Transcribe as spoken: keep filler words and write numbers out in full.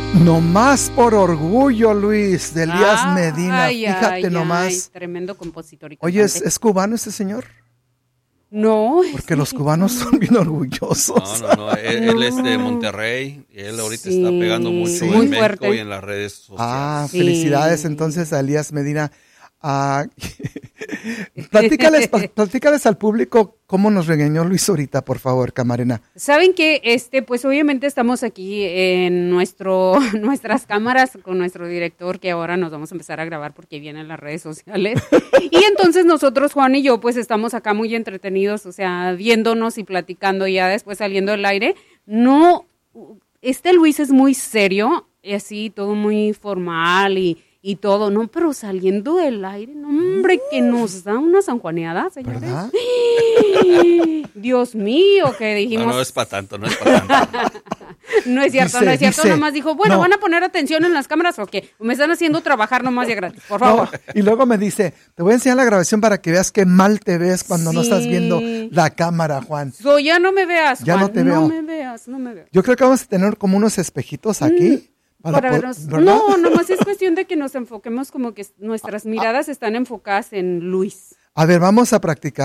No más por orgullo, Luis, de Elías ah, Medina. Ay, Fíjate ay, nomás. Ay, tremendo compositor y Oye, ¿es, ¿es cubano este señor? No. Porque los cubanos son bien orgullosos. No, no, no. Él, no. él es de Monterrey. Y él ahorita sí, está pegando mucho sí. en México fuerte. Y en las redes sociales. Ah, sí. Felicidades entonces a Elías Medina. Ah, platícales, platícales al público cómo nos regañó Luis ahorita, por favor, Camarena. Saben que, este, pues obviamente estamos aquí en nuestro, nuestras cámaras con nuestro director, que ahora nos vamos a empezar a grabar porque vienen las redes sociales. Y entonces nosotros, Juan y yo, pues estamos acá muy entretenidos, o sea, viéndonos y platicando ya después saliendo del aire. No, este Luis es muy serio, y así, todo muy formal y y todo, no, pero saliendo del aire, no, hombre, que nos da una sanjuaneada, señores. ¿Verdad? Dios mío, que dijimos. No, no es para tanto, no es para tanto. No es cierto, dice, no es cierto, dice, nomás dijo, bueno, no. ¿Van a poner atención en las cámaras o qué? Me están haciendo trabajar nomás de gratis, por favor. No, y luego me dice, te voy a enseñar la grabación para que veas qué mal te ves cuando sí. no estás viendo la cámara, Juan. So, ya no me veas, ya Juan, no te veo. No me veas, no me veas. Yo creo que vamos a tener como unos espejitos aquí. Mm. Para para vernos, no, nomás es cuestión de que nos enfoquemos como que nuestras miradas están enfocadas en Luis. A ver, vamos a practicar.